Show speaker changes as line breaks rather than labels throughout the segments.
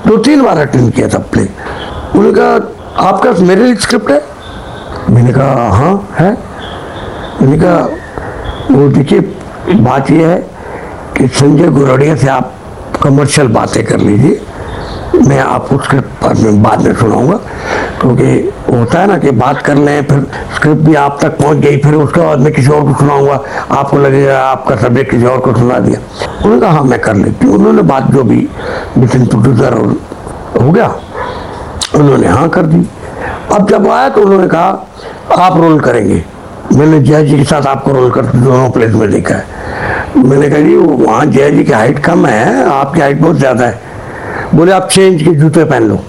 2-3 बार attend किया था play. उन्होंने कहा आपका मेरे लिए स्क्रिप्ट है? मैंने कहा हाँ है। मैंने कहा वो देखिए बात यह है कि संजय गुरड़िया से आप कमर्शियल बातें कर लीजिए, मैं आपको स्क्रिप्ट बाद में सुनाऊंगा, क्योंकि होता है ना कि बात कर लें फिर स्क्रिप्ट भी आप तक पहुंच गई, फिर उसके बाद मैं किसी और को सुनाऊंगा, आपको लगेगा आपका सब्जेक्ट किसी और को सुना दिया। उन्होंने कहा हाँ मैं कर लेती हूँ। उन्होंने बात जो भी विद इन प्रोड्यूसर हो गया, उन्होंने हाँ कर दी। अब जब आया तो उन्होंने कहा आप रोल करेंगे। मैंने जय जी के साथ आपको रोल करते दोनों प्लेस में देखा है। मैंने कहा जी वहाँ जय जी की हाइट कम है, आपकी हाइट बहुत ज़्यादा है। बोले आप 6 इंच के जूते पहन लो।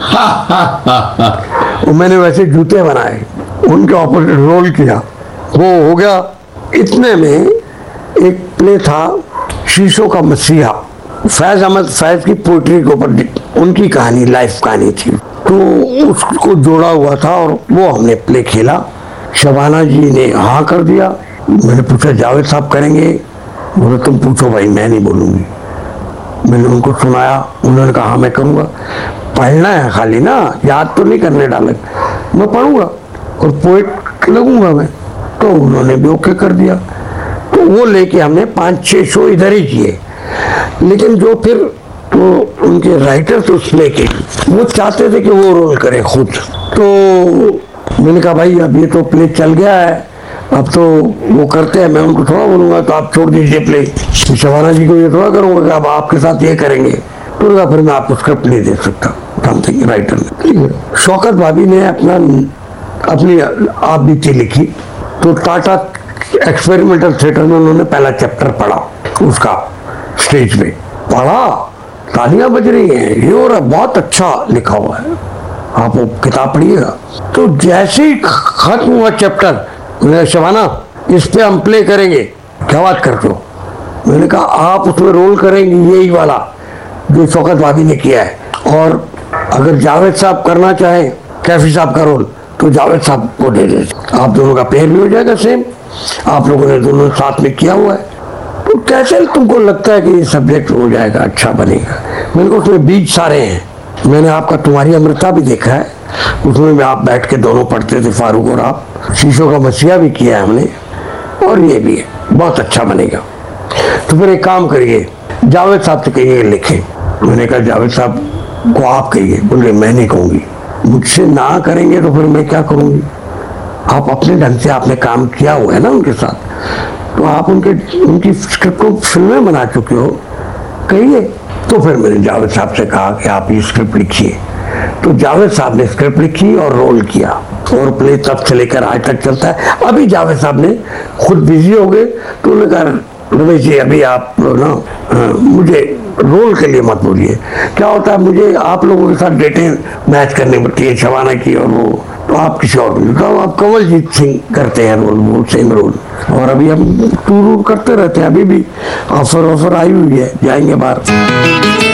और मैंने वैसे जूते बनाए, उनके ऑपोजिट रोल किया, वो हो गया। इतने में एक प्ले था शीशों का मसीहा, फैज अहमद फैज की पोइट्री के ऊपर उनकी कहानी, लाइफ कहानी थी, तो उसको जोड़ा हुआ था और वो हमने प्ले खेला। शबाना जी ने हाँ कर दिया। मैंने पूछा जावेद साहब करेंगे? बोले तुम पूछो भाई, मैं नहीं बोलूँगी। मैंने उनको सुनाया, उन्होंने कहा हाँ मैं करूँगा। पढ़ना है खाली ना, याद तो नहीं करने डाले, मैं पढ़ूँगा और पोइट लगूंगा मैं। तो उन्होंने भी ओके कर दिया। तो वो लेके हमने 5-6 शो इधर ही किए। लेकिन जो फिर तो उनके राइटर्स उस प्ले के वो चाहते थे कि वो रोल करें खुद। तो मैंने कहा भाई अब ये तो प्ले चल गया है, अब तो वो करते हैं, मैं उनको थोड़ा बोलूँगा तो आप छोड़ दीजिए प्ले। शबाना जी को ये थोड़ा करूँगा कि अब आपके साथ ये करेंगे, तो फिर मैं आपको स्क्रिप्ट नहीं दे सकता राइटर ने। ठीक है। शौकत भाभी ने अपनी आप बीती लिखी, तो टाटा एक्सपेरिमेंटल थिएटर में उन्होंने पहला चैप्टर पढ़ा, उसका स्टेज पे पढ़ा, तालियां बज रही हैं, ये और बहुत अच्छा लिखा हुआ है, आप वो किताब पढ़िएगा। तो जैसे ही खत्म हुआ चैप्टर, शबाना इस पे हम प्ले करेंगे, क्या बात करते हो? मैंने कहा आप उसमें रोल करेंगे यही वाला जो शौकत भाभी ने किया है, और अगर जावेद साहब करना चाहें कैफी साहब का रोल तो जावेद साहब को दे देते, आप दोनों का पेयर भी हो जाएगा सेम, आप लोगों ने दोनों साथ में किया हुआ है। तो कैसे तुमको लगता है कि ये सब्जेक्ट हो जाएगा, अच्छा बनेगा? मैंने कहा उसमें बीज सारे हैं। मैंने आपका तुम्हारी अमृता भी देखा है, उसमें भी आप बैठ के दोनों पढ़ते थे, फारूक और आप। शीशों का मसीहा भी किया है हमने, और ये भी है, बहुत अच्छा बनेगा। तो फिर एक काम करिए, जावेद साहब से कहिए लिखें। मैंने कहा जावेद साहब को आप कहिए। बोले मैं नहीं कहूँगी, मुझसे ना करेंगे तो फिर मैं क्या करूँगी? आप अपने ढंग से आपने काम किया हुआ है ना उनके साथ, तो आप उनकी स्क्रिप्ट को फिल्में बना चुके हो, कहिए। तो फिर मैंने जावेद साहब से कहा कि आप ये स्क्रिप्ट लिखिए। तो जावेद साहब ने स्क्रिप्ट लिखी और रोल किया, और प्ले तब से लेकर आज तक चलता है। अभी जावेद साहब ने खुद बिजी हो गए, तो उन्होंने कहा रमेश जी अभी आप ना मुझे रोल के लिए मत बोलिए। क्या होता है, मुझे आप लोगों के साथ डेटें मैच करनी पड़ती है, शबाना की और वो, तो आप किसी और को, आप कमलजीत सिंह करते हैं रोल, वो सेम रोल। और अभी हम टूर करते रहते हैं, अभी भी ऑफर आई हुई है, जाएंगे बाहर।